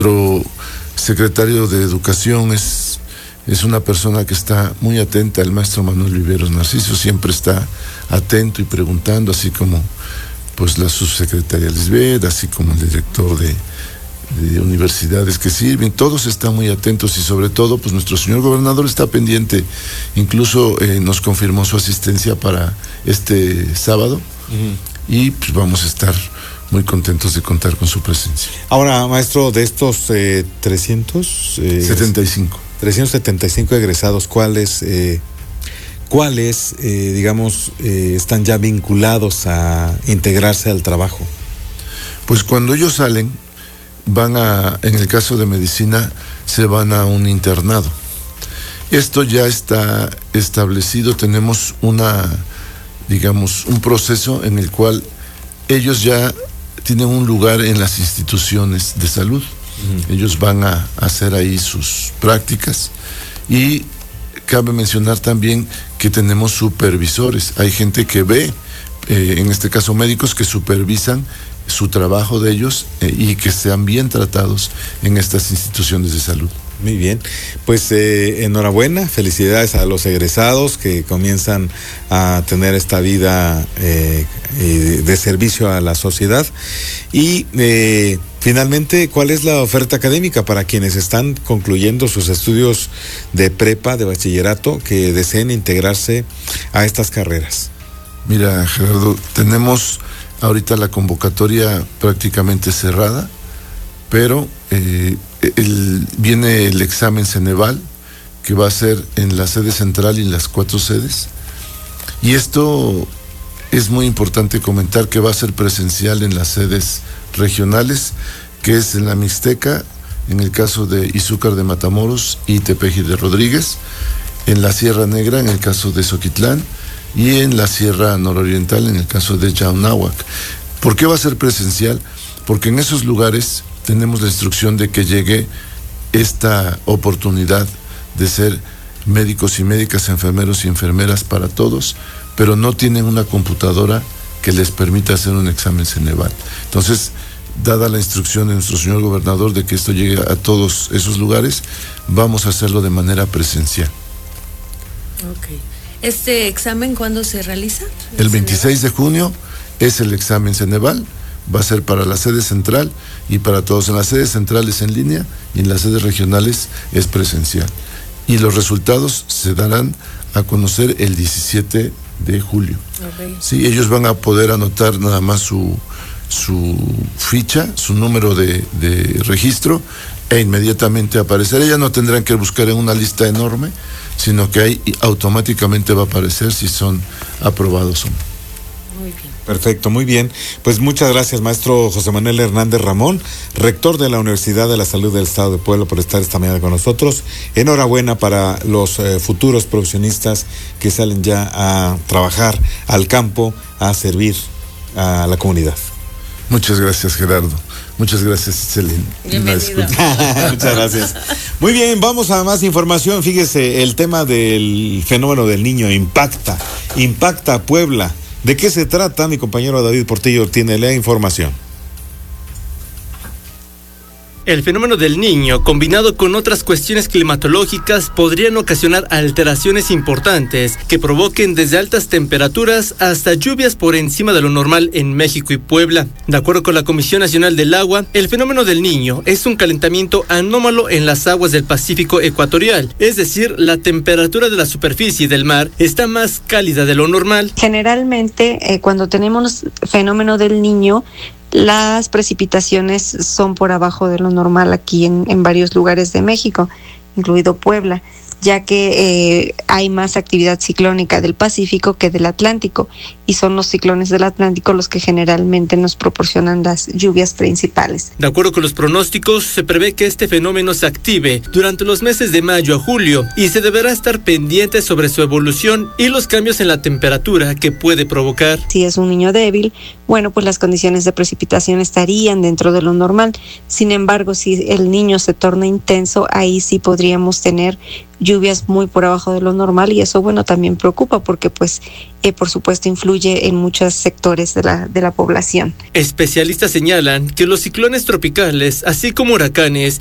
Nuestro secretario de Educación es una persona que está muy atenta. El maestro Manuel Viveros Narciso siempre está atento y preguntando, así como pues la subsecretaria Lisbeth, así como el director de universidades que sirven. Todos están muy atentos y sobre todo pues nuestro señor gobernador está pendiente. Incluso nos confirmó su asistencia para este sábado. Y pues vamos a estar muy contentos de contar con su presencia. Ahora, maestro, de estos 375 egresados, ¿cuáles digamos, están ya vinculados a integrarse al trabajo? Pues cuando ellos salen, en el caso de medicina, se van a un internado. Esto ya está establecido. Tenemos un proceso en el cual ellos ya tienen un lugar en las instituciones de salud. Ellos van a hacer ahí sus prácticas y cabe mencionar también que tenemos supervisores. Hay gente que ve, en este caso médicos, que supervisan su trabajo de ellos y que sean bien tratados en estas instituciones de salud. Muy bien, pues enhorabuena, felicidades a los egresados que comienzan a tener esta vida de servicio a la sociedad. Y finalmente, ¿cuál es la oferta académica para quienes están concluyendo sus estudios de prepa, de bachillerato, que deseen integrarse a estas carreras? Mira, Gerardo, tenemos ahorita la convocatoria prácticamente cerrada, pero viene el examen Ceneval, que va a ser en la sede central y en las 4 sedes. Y esto es muy importante comentar que va a ser presencial en las sedes regionales, que es en la Mixteca, en el caso de Izúcar de Matamoros y Tepeji de Rodríguez, en la Sierra Negra, en el caso de Zoquitlán, y en la Sierra Nororiental, en el caso de Yaunáhuac. ¿Por qué va a ser presencial? Porque en esos lugares tenemos la instrucción de que llegue esta oportunidad de ser médicos y médicas, enfermeros y enfermeras para todos, pero no tienen una computadora que les permita hacer un examen Ceneval. Entonces, dada la instrucción de nuestro señor gobernador de que esto llegue a todos esos lugares, vamos a hacerlo de manera presencial. Ok. ¿Este examen cuándo se realiza? El 26 de junio es el examen Ceneval. Va a ser para la sede central y para todos. En las sedes centrales en línea y en las sedes regionales es presencial. Y los resultados se darán a conocer el 17 de julio. Okay. Sí, ellos van a poder anotar nada más su ficha, su número de registro, e inmediatamente aparecerá. Ya no tendrán que buscar en una lista enorme, sino que ahí automáticamente va a aparecer si son aprobados o no. Muy bien. Perfecto, muy bien. Pues muchas gracias, maestro José Manuel Hernández Ramón, rector de la Universidad de la Salud del Estado de Puebla, por estar esta mañana con nosotros. Enhorabuena para los futuros profesionistas que salen ya a trabajar al campo, a servir a la comunidad. Muchas gracias, Gerardo. Muchas gracias, Celín. Bienvenido. Muchas gracias. Muy bien, vamos a más información. Fíjese, el tema del fenómeno del niño impacta a Puebla. ¿De qué se trata? Mi compañero David Portillo tiene la información. El fenómeno del Niño, combinado con otras cuestiones climatológicas, podrían ocasionar alteraciones importantes que provoquen desde altas temperaturas hasta lluvias por encima de lo normal en México y Puebla. De acuerdo con la Comisión Nacional del Agua, el fenómeno del Niño es un calentamiento anómalo en las aguas del Pacífico ecuatorial, es decir, la temperatura de la superficie del mar está más cálida de lo normal. Generalmente, cuando tenemos fenómeno del Niño, las precipitaciones son por abajo de lo normal aquí en varios lugares de México, incluido Puebla, ya que hay más actividad ciclónica del Pacífico que del Atlántico, y son los ciclones del Atlántico los que generalmente nos proporcionan las lluvias principales. De acuerdo con los pronósticos, se prevé que este fenómeno se active durante los meses de mayo a julio y se deberá estar pendiente sobre su evolución y los cambios en la temperatura que puede provocar. Si es un niño débil, bueno, pues las condiciones de precipitación estarían dentro de lo normal. Sin embargo, si el niño se torna intenso, ahí sí podríamos tener lluvias muy por abajo de lo normal, y eso, bueno, también preocupa porque pues por supuesto influye en muchos sectores de la población. Especialistas señalan que los ciclones tropicales, así como huracanes,